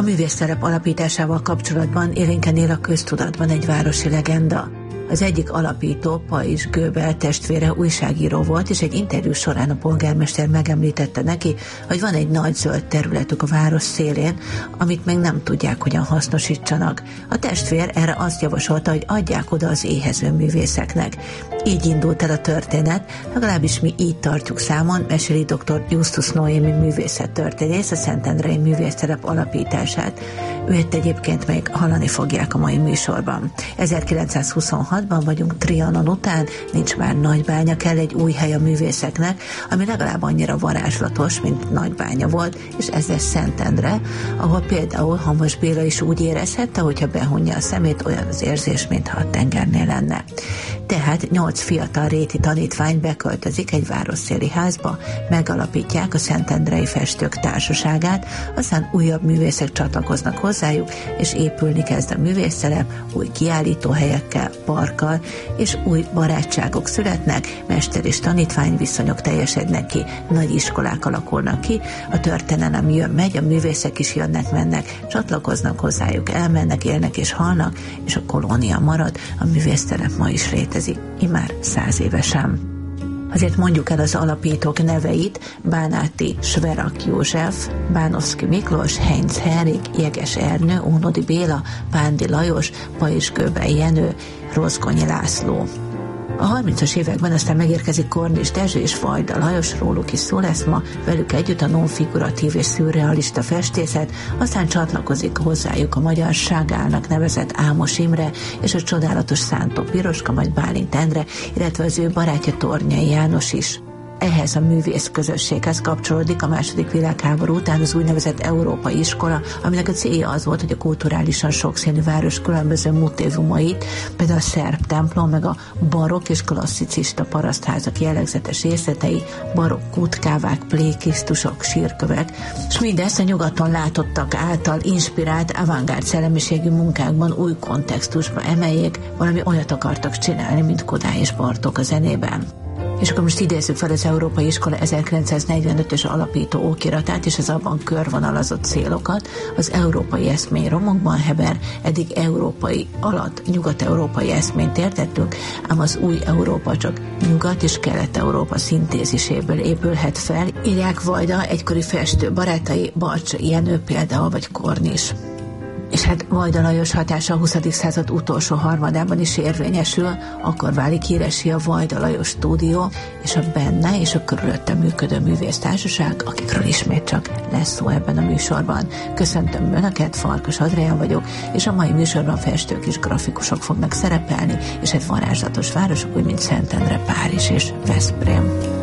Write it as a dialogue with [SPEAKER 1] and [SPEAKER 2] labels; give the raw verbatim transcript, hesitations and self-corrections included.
[SPEAKER 1] művésztelep alapításával kapcsolatban élénken él a köztudatban egy városi legenda. Az egyik alapító, Pajzs Göbel testvére újságíró volt, és egy interjú során a polgármester megemlítette neki, hogy van egy nagy zöld területük a város szélén, amit még nem tudják, hogyan hasznosítsanak. A testvér erre azt javasolta, hogy adják oda az éhező művészeknek. Így indult el a történet, legalábbis mi így tartjuk számon, meséli dr. Justus Noémi művészettörténész a Szentendrei Művésztelep alapítását. Őt egyébként még hallani fogják a mai műsorban. ezerkilencszázhuszonhatban vagyunk Trianon után, nincs már Nagybánya, kell egy új hely a művészeknek, ami legalább annyira varázslatos, mint Nagybánya volt, és ez lesz Szentendre, ahol például Hamvas Béla is úgy érezhette, hogyha behunja a szemét, olyan az érzés, mintha a tengernél lenne. Tehát nyolc fiatal réti tanítvány beköltözik egy városszéli házba, megalapítják a Szentendrei Festők Társaságát, aztán újabb művészek csatlakoznak hozzájuk, és épülni kezd a művésztelep, új kiállítóhelyekkel, parkkal, és új barátságok születnek, mester és tanítvány viszonyok teljesednek ki, nagy iskolák alakulnak ki, a történelem jön-megy, a művészek is jönnek-mennek, csatlakoznak hozzájuk, elmennek, élnek és halnak, és a kolónia marad, a művésztelep ma is létezik, immár száz évesen. Azért mondjuk el az alapítók neveit: Bánáti Sverak József, Bánovszky Miklós, Heinz Henrik, Jeges Ernő, Ónodi Béla, Pándi Lajos, Pajzs Göbel Jenő, Rozgonyi László. A harmincas években aztán megérkezik Kornis Dezső és Vajda Lajos, róluk is szó lesz ma, velük együtt a nonfiguratív és szürrealista festészet, aztán csatlakozik hozzájuk a magyar Ságálnak nevezett Ámos Imre és a csodálatos Szántó Piroska, majd Bálint Endre, illetve az ő barátja Tornyai János is. Ehhez a művész közösséghez kapcsolódik a második világháború után az úgynevezett Európai Iskola, aminek a célja az volt, hogy a kulturálisan sokszínű város különböző mutívumait, például a szerb templom, meg a barokk és klasszicista parasztházak jellegzetes részletei, barokk kutkávák, plékisztusok, sírkövek, és mindezt a nyugaton látottak által inspirált avantgárd szellemiségű munkákban új kontextusba emeljék, valami olyat akartak csinálni, mint Kodály és Bartók a zenében. És akkor most idézzük fel az Európai Iskola ezerkilencszáznegyvenötös alapító okiratát és az abban körvonalazott célokat. Az európai eszmény romokban hever, eddig európai alatt nyugat-európai eszményt értettünk, ám az új Európa csak Nyugat- és Kelet-Európa szintéziséből épülhet fel, írják Vajda egykori festő barátai, Barcs Jenő például, vagy Kornis. És hát Vajda Lajos hatása a huszadik század utolsó harmadában is érvényesül, akkor válik híressé a Vajda Lajos stúdió, és a benne és a körülötte működő művésztársaság, akikről ismét csak lesz szó ebben a műsorban. Köszöntöm Önöket, Farkas Adrián vagyok, és a mai műsorban festők és grafikusok fognak szerepelni, és egy varázslatos városok, úgy mint Szentendre, Párizs és Veszprém.